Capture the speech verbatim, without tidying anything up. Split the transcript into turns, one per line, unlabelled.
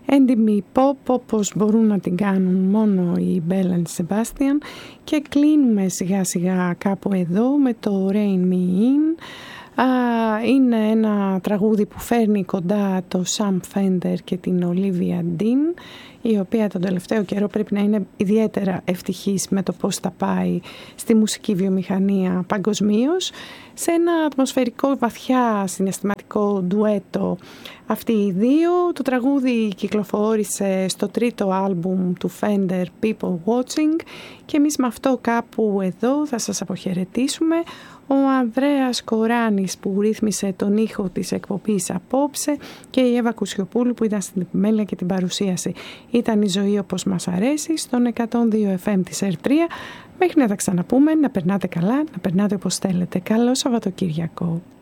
έντιμη pop όπως μπορούν να την κάνουν μόνο οι Belle and Sebastian, και κλείνουμε σιγά σιγά κάπου εδώ με το Rain Me In. Είναι ένα τραγούδι που φέρνει κοντά το Sam Fender και την Olivia Dean, η οποία τον τελευταίο καιρό πρέπει να είναι ιδιαίτερα ευτυχής με το πώς θα πάει στη μουσική βιομηχανία παγκοσμίως, σε ένα ατμοσφαιρικό βαθιά συναισθηματικό ντουέτο αυτοί οι δύο. Το τραγούδι κυκλοφόρησε στο τρίτο άλμπουμ του Fender, People Watching, και εμείς με αυτό κάπου εδώ θα σας αποχαιρετήσουμε. Ο Ανδρέας Κοράνης που ρύθμισε τον ήχο της εκπομπής απόψε και η Εύα Κουσιοπούλου που ήταν στην επιμέλεια και την παρουσίαση. Ήταν η ζωή όπως μας αρέσει στον εκατόν δύο εφ εμ της Ερ τρία. Μέχρι να τα ξαναπούμε, να περνάτε καλά, να περνάτε όπως θέλετε. Καλό Σαββατοκύριακο.